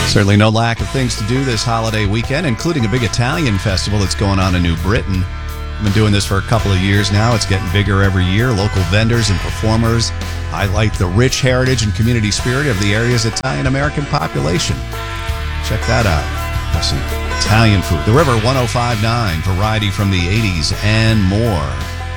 Certainly no lack of things to do this holiday weekend, including a big Italian festival that's going on in New Britain. I've been doing this for a couple of years now. It's getting bigger every year. Local vendors and performers highlight the rich heritage and community spirit of the area's Italian-American population. Check that out. Have some Italian food. The River 105.9, variety from the 80s and more.